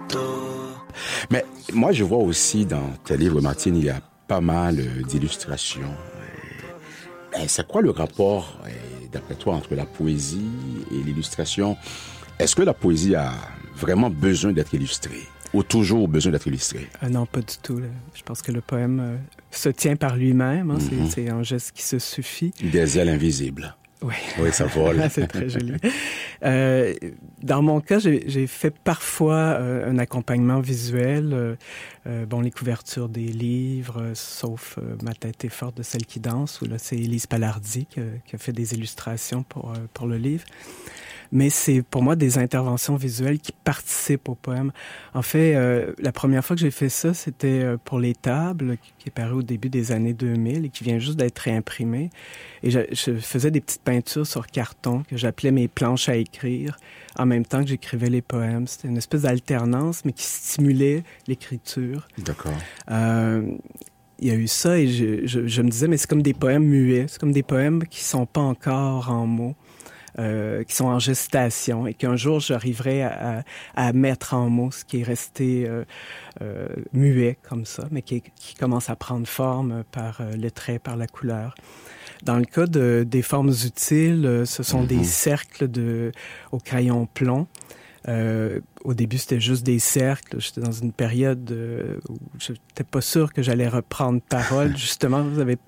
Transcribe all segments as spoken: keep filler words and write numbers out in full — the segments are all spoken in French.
Mais moi, je vois aussi dans tes livres, Martine, il y a pas mal d'illustrations. Et c'est quoi le rapport, d'après toi, entre la poésie et l'illustration? Est-ce que la poésie a vraiment besoin d'être illustrée ou toujours besoin d'être illustrée? Euh, non, pas du tout. Là. Je pense que le poème euh, se tient par lui-même. Hein. Mm-hmm. c'est, c'est un geste qui se suffit. Des ailes invisibles. Oui. Oui, ça vole. C'est très joli. Euh, dans mon cas, j'ai, j'ai fait parfois euh, un accompagnement visuel. Euh, euh, bon, les couvertures des livres, euh, sauf euh, Ma tête est forte de Celle qui danse, où là, c'est Élise Palardy qui, qui a fait des illustrations pour, euh, pour le livre. Mais c'est pour moi des interventions visuelles qui participent au poème. En fait, euh, la première fois que j'ai fait ça, c'était pour Les Tables, qui est paru au début des années deux mille et qui vient juste d'être réimprimé. Et je, je faisais des petites peintures sur carton que j'appelais mes planches à écrire, en même temps que j'écrivais les poèmes. C'était une espèce d'alternance, mais qui stimulait l'écriture. D'accord. Euh, il y a eu ça et je, je, je me disais, mais c'est comme des poèmes muets, c'est comme des poèmes qui sont pas encore en mots. Euh, qui sont en gestation et qu'un jour j'arriverai à, à, à mettre en mots ce qui est resté euh, euh, muet comme ça, mais qui, qui commence à prendre forme par euh, le trait, par la couleur. Dans le cas de, des formes utiles, euh, ce sont mm-hmm. des cercles de, au crayon plomb. Euh, au début, c'était juste des cercles. J'étais dans une période euh, où je n'étais pas sûr que j'allais reprendre parole. Justement, vous avez...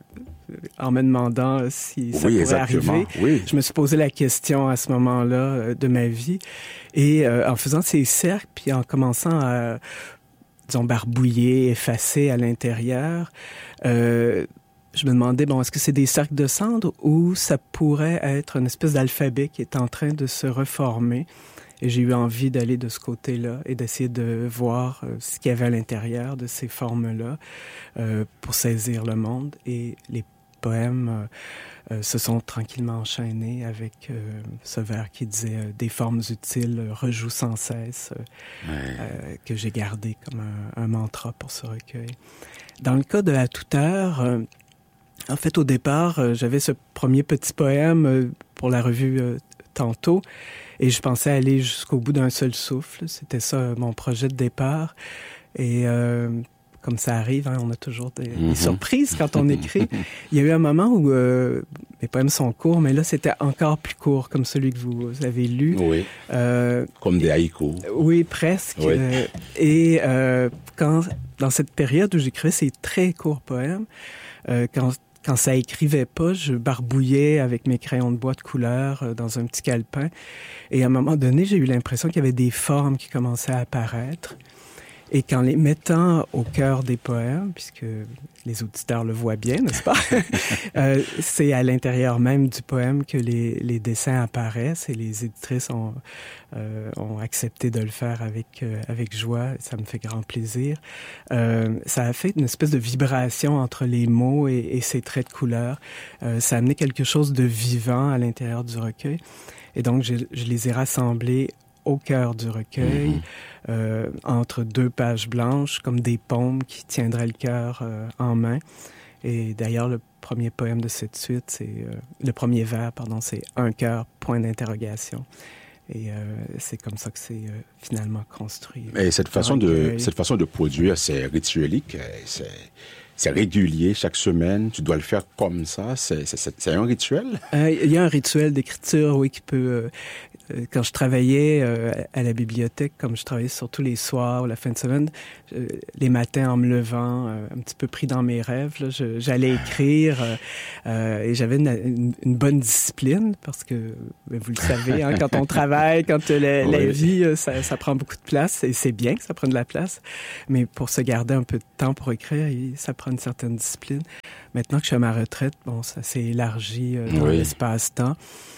en me demandant si ça oui, pourrait exactement. arriver. Oui. Je me suis posé la question à ce moment-là euh, de ma vie. Et euh, en faisant ces cercles, puis en commençant à, disons, barbouiller, effacer à l'intérieur, euh, je me demandais, bon, est-ce que c'est des cercles de cendres ou ça pourrait être une espèce d'alphabet qui est en train de se reformer? Et j'ai eu envie d'aller de ce côté-là et d'essayer de voir euh, ce qu'il y avait à l'intérieur de ces formes-là euh, pour saisir le monde. Et les poèmes euh, se sont tranquillement enchaînés avec euh, ce vers qui disait euh, « Des formes utiles rejouent sans cesse euh, », ouais. euh, que j'ai gardé comme un, un mantra pour ce recueil. Dans le cas de À toute heure, euh, en fait, au départ, euh, j'avais ce premier petit poème euh, pour la revue euh, Tantôt, et je pensais aller jusqu'au bout d'un seul souffle. C'était ça, mon projet de départ. Et euh, comme ça arrive, hein, on a toujours des, mm-hmm. des surprises quand on écrit. Il y a eu un moment où euh, mes poèmes sont courts, mais là, c'était encore plus court, comme celui que vous avez lu. Oui, euh, comme des haïkus. Oui, presque. Oui. Euh, et euh, quand, dans cette période où j'écrivais ces très courts poèmes, euh, quand... Quand ça écrivait pas, je barbouillais avec mes crayons de bois de couleur euh, dans un petit calepin. Et à un moment donné, j'ai eu l'impression qu'il y avait des formes qui commençaient à apparaître. Et qu'en les mettant au cœur des poèmes, puisque les auditeurs le voient bien, n'est-ce pas? euh, c'est à l'intérieur même du poème que les, les dessins apparaissent et les éditrices ont, euh, ont accepté de le faire avec, euh, avec joie. Ça me fait grand plaisir. Euh, ça a fait une espèce de vibration entre les mots et, et ces traits de couleur. Euh, ça a amené quelque chose de vivant à l'intérieur du recueil. Et donc, je, je les ai rassemblés au cœur du recueil, mm-hmm. euh, entre deux pages blanches, comme des paumes qui tiendraient le cœur euh, en main. Et d'ailleurs, le premier poème de cette suite, c'est euh, le premier vers, pardon, c'est un cœur, point d'interrogation. Et euh, c'est comme ça que c'est euh, finalement construit. Et cette façon de cette façon de produire, c'est rituelique, c'est c'est régulier chaque semaine. Tu dois le faire comme ça. C'est c'est, c'est un rituel. Euh, il y a un rituel d'écriture, oui, qui peut. Euh, Quand je travaillais euh, à la bibliothèque, comme je travaillais surtout les soirs ou la fin de semaine, euh, les matins en me levant, euh, un petit peu pris dans mes rêves, là, je, j'allais écrire euh, euh, et j'avais une, une, une bonne discipline parce que, ben, vous le savez, hein, quand on travaille, quand euh, la, oui. la vie, euh, ça, ça prend beaucoup de place et c'est bien que ça prenne de la place, mais pour se garder un peu de temps pour écrire, ça prend une certaine discipline. Maintenant que je suis à ma retraite, bon, ça s'est élargi euh, dans oui. l'espace-temps.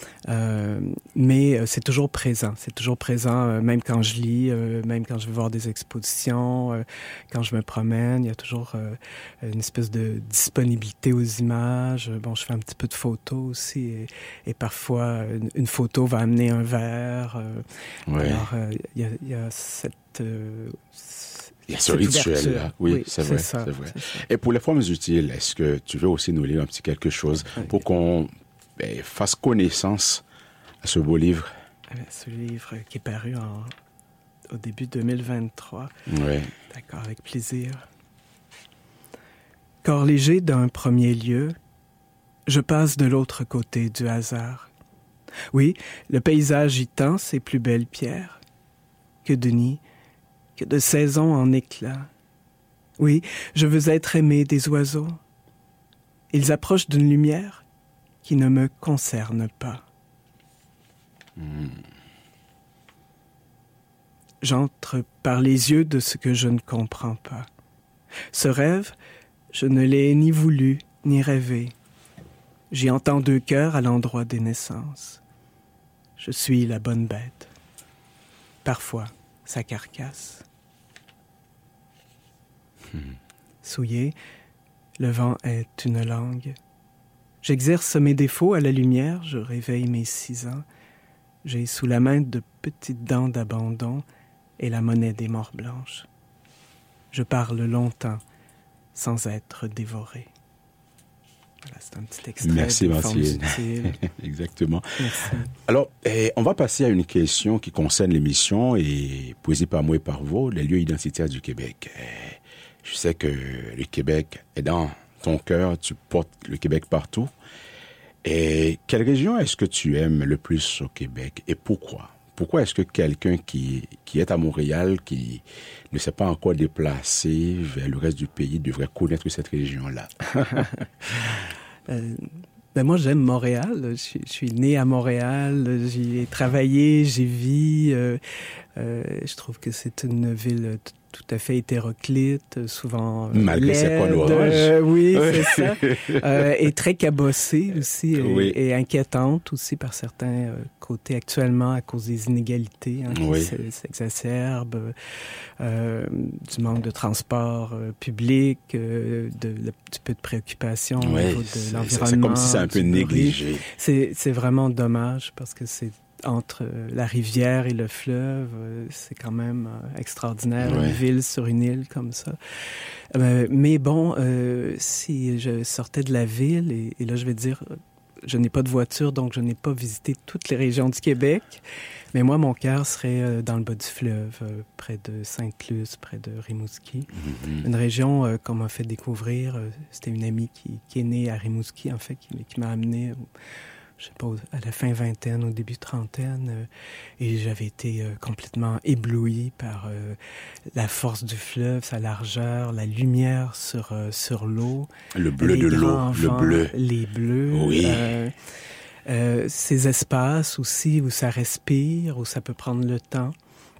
Euh, mais euh, c'est toujours présent, c'est toujours présent, euh, même quand je lis, euh, même quand je vais voir des expositions, euh, quand je me promène, il y a toujours euh, une espèce de disponibilité aux images. Bon, je fais un petit peu de photos aussi, et, et parfois une, une photo va amener un vers. Euh, ouais. Alors, il euh, y, y a cette... Euh, Il y a ce rituel-là, oui, oui c'est, vrai, c'est, ça, c'est vrai. C'est ça. Et pour les formes utiles, est-ce que tu veux aussi nous lire un petit quelque chose oui. pour qu'on ben, fasse connaissance à ce beau livre? Ce livre qui est paru en, au début deux mille vingt-trois. Oui. D'accord, avec plaisir. Corps léger d'un premier lieu, je passe de l'autre côté du hasard. Oui, le paysage y tend ses plus belles pierres. Que de nids, que de saisons en éclats. Oui, je veux être aimé des oiseaux. Ils approchent d'une lumière qui ne me concerne pas. Mmh. J'entre par les yeux de ce que je ne comprends pas. Ce rêve, je ne l'ai ni voulu, ni rêvé. J'y entends deux cœurs à l'endroit des naissances. Je suis la bonne bête. Parfois, sa carcasse. Mmh. Souillé, le vent est une langue. J'exerce mes défauts à la lumière, je réveille mes six ans. J'ai sous la main de petites dents d'abandon et la monnaie des morts blanches. Je parle longtemps sans être dévoré. Voilà, c'est un petit extrait. Merci, de Martine. Exactement. Merci. Alors, eh, on va passer à une question qui concerne l'émission et Poésie par moi et par vous, les lieux identitaires du Québec. Eh, je sais que le Québec est dans ton cœur, tu portes le Québec partout. Et quelle région est-ce que tu aimes le plus au Québec et pourquoi? Pourquoi est-ce que quelqu'un qui, qui est à Montréal, qui ne s'est pas encore déplacé vers le reste du pays, devrait connaître cette région-là? euh, ben moi, j'aime Montréal. Je suis, je suis né à Montréal. J'y ai travaillé, j'y vis. Euh, euh, je trouve que c'est une ville t- tout à fait hétéroclite, souvent malgré ses points noirs. Euh, oui, c'est ça. Euh, et très cabossée aussi, oui. et, et inquiétante aussi par certains euh, côtés actuellement à cause des inégalités hein, qui oui. s'exacerbent, euh, du manque de transport euh, public, euh, de, de, du peu de préoccupation oui, au niveau de l'environnement. C'est comme si c'est un peu négligé. C'est, c'est vraiment dommage parce que c'est entre la rivière et le fleuve, c'est quand même extraordinaire, ouais. Une ville sur une île comme ça. Euh, mais bon, euh, si je sortais de la ville, et, et là je vais dire, je n'ai pas de voiture, donc je n'ai pas visité toutes les régions du Québec, mais moi, mon cœur serait dans le bas du fleuve, près de Sainte-Luce, près de Rimouski. Mm-hmm. Une région euh, qu'on m'a fait découvrir, c'était une amie qui, qui est née à Rimouski, en fait, qui, qui m'a amené... je sais pas, à la fin vingtaine, au début trentaine, euh, et j'avais été euh, complètement ébloui par euh, la force du fleuve, sa largeur, la lumière sur, euh, sur l'eau. Le bleu de l'eau, le bleu. Les bleus. Oui. Euh, euh, ces espaces aussi où ça respire, où ça peut prendre le temps.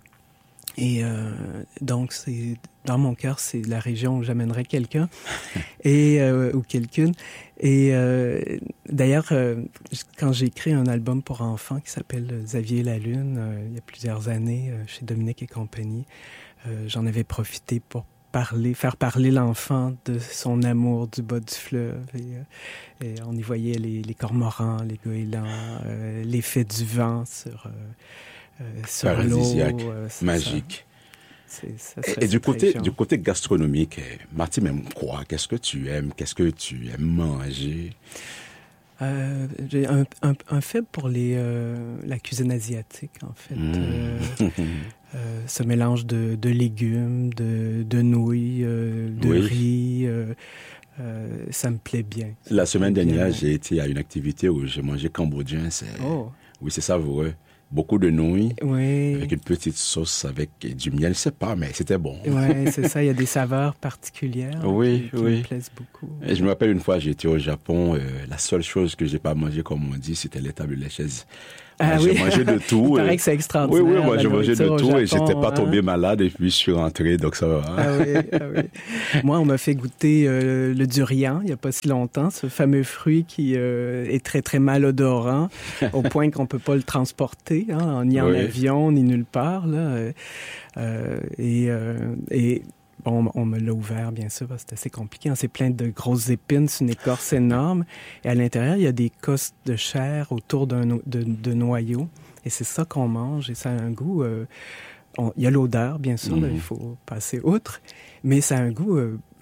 Et euh, donc, c'est dans mon cœur, c'est la région où j'amènerais quelqu'un et euh, ou quelqu'une. Et euh, d'ailleurs, euh, quand j'ai écrit un album pour enfants qui s'appelle Xavier et la Lune, euh, il y a plusieurs années, euh, chez Dominique et compagnie, euh, j'en avais profité pour parler, faire parler l'enfant de son amour du bas du fleuve. Et, et on y voyait les, les cormorans, les goélands, euh, l'effet du vent sur... Euh, Euh, sur paradisiaque, l'eau, euh, magique. Ça, ça et et du côté, du côté gastronomique, Martine aime quoi? Qu'est-ce que tu aimes? Qu'est-ce que tu aimes manger? Euh, j'ai un, un, un faible pour les, euh, la cuisine asiatique, en fait. Mmh. Euh, euh, ce mélange de, de légumes, de, de nouilles, euh, de oui. riz... Euh, Euh, ça me plaît bien. La semaine dernière, bien. j'ai été à une activité où j'ai mangé cambodgien. C'est... Oh. Oui, c'est savoureux. Beaucoup de nouilles, oui. avec une petite sauce avec du miel, je ne sais pas, mais c'était bon. Oui, c'est ça, il y a des saveurs particulières oui, qui, qui oui. me plaisent beaucoup. Et je me rappelle une fois, j'étais au Japon, euh, la seule chose que je n'ai pas mangée, comme on dit, c'était les tables de chaises. Ah, j'ai oui. mangé de tout. Il paraît que c'est extraordinaire. Oui, oui, moi j'ai mangé de tout Japon, et j'étais pas hein? tombé malade et puis je suis rentré, donc ça va. Hein? Ah oui, ah oui. Moi, on m'a fait goûter euh, le durian il n'y a pas si longtemps, ce fameux fruit qui euh, est très, très malodorant, au point qu'on ne peut pas le transporter, hein, ni en oui. avion, ni nulle part. Là. Euh, et... Euh, et Bon, on me l'a ouvert, bien sûr, parce que c'est assez compliqué. C'est plein de grosses épines, c'est une écorce énorme. Et à l'intérieur, il y a des cosses de chair autour d'un no- de, de noyaux. Et c'est ça qu'on mange. Et ça a un goût... Euh, on, il y a l'odeur, bien sûr, mmh. là, il faut passer outre. Mais ça a un goût euh,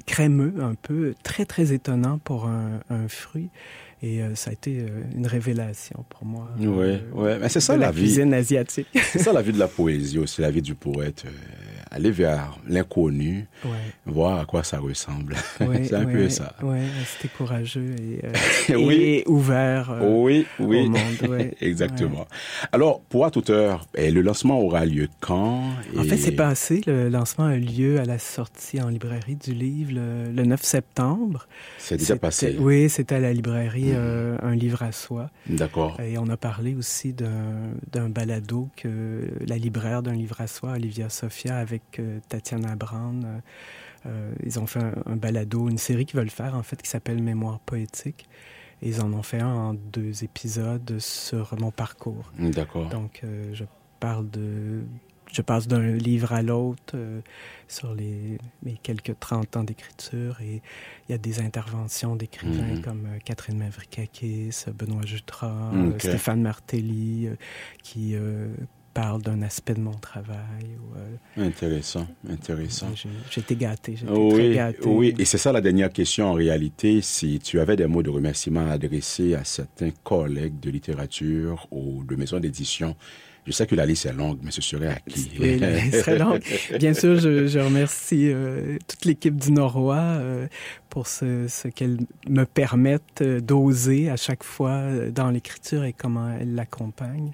crémeux un peu, très, très étonnant pour un, un fruit. Et euh, ça a été euh, une révélation pour moi. Oui, euh, ouais. Mais c'est ça de la, la vie. cuisine asiatique. C'est ça la vie de la poésie aussi, la vie du poète. Euh, aller vers l'inconnu, Ouais. voir à quoi ça ressemble. Ouais, c'est un ouais, peu ça. Oui, c'était courageux et, euh, Oui. et ouvert euh, Oui, oui. au monde. Ouais. Exactement. Ouais. Alors, pour À toute heure, eh, le lancement aura lieu quand? En et... fait, c'est passé. Le lancement a eu lieu à la sortie en librairie du livre le, le neuf septembre. C'est déjà C'était, passé. Oui, c'était à la librairie Mmh. euh, Un livre à soi. D'accord. Et on a parlé aussi d'un, d'un balado que la libraire d'Un livre à soi, Olivia Sofia, avec euh, Tatiana Brown, euh, euh, ils ont fait un, un balado, une série qu'ils veulent faire, en fait, qui s'appelle Mémoire poétique. Et ils en ont fait un en deux épisodes sur mon parcours. D'accord. Donc, euh, je parle de... Je passe d'un livre à l'autre euh, sur les, mes quelques trente ans d'écriture et il y a des interventions d'écrivains Mm-hmm. comme euh, Catherine Mavrikakis, Benoît Jutras, Okay. euh, Stéphane Martelly euh, qui euh, parlent d'un aspect de mon travail. Ou, euh, Intéressant, intéressant. j'ai, j'ai été gâté, j'ai été Oui, très gâté. oui, et c'est ça la dernière question en réalité. Si tu avais des mots de remerciement à adresser à certains collègues de littérature ou de maisons d'édition, je sais que la liste est longue, mais ce serait à qui? Oui, la liste est longue. Bien sûr, je, je remercie euh, toute l'équipe du Norois euh, pour ce, ce qu'elle me permette euh, d'oser à chaque fois euh, dans l'écriture et comment elle l'accompagne.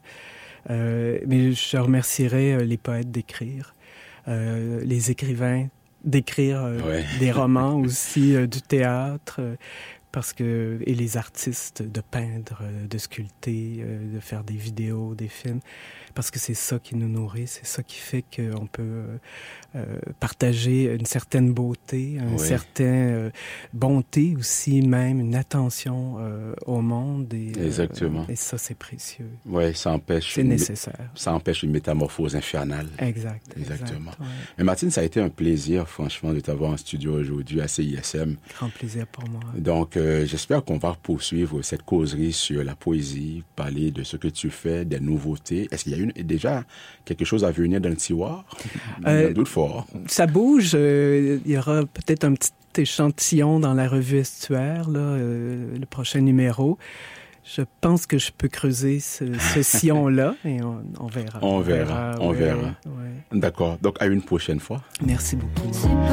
Euh, mais je remercierai euh, les poètes d'écrire, euh, les écrivains d'écrire euh, Ouais. des romans aussi, euh, du théâtre, euh, parce que et les artistes de peindre, euh, de sculpter, euh, de faire des vidéos, des films, parce que c'est ça qui nous nourrit, c'est ça qui fait qu'on peut euh, euh, partager une certaine beauté, une Oui. certaine euh, bonté aussi, même une attention euh, au monde. Et, euh, Exactement. et ça, c'est précieux. Oui, ça empêche, C'est une, nécessaire. ça empêche une métamorphose infernale. Exact. Exactement. Exact, ouais. Mais Martine, ça a été un plaisir, franchement, de t'avoir en studio aujourd'hui à C I S M. Grand plaisir pour moi. Donc, euh, j'espère qu'on va poursuivre cette causerie sur la poésie, parler de ce que tu fais, des nouveautés. Est-ce qu'il y a une, déjà quelque chose à venir dans le tiroir? Euh, Il y a un doute fort. Ça bouge. Euh, il y aura peut-être un petit échantillon dans la revue Estuaire, là, euh, le prochain numéro. Je pense que je peux creuser ce, ce sillon-là et on, on verra. On verra, on ouais, verra. ouais. D'accord. Donc, à une prochaine fois. Merci beaucoup.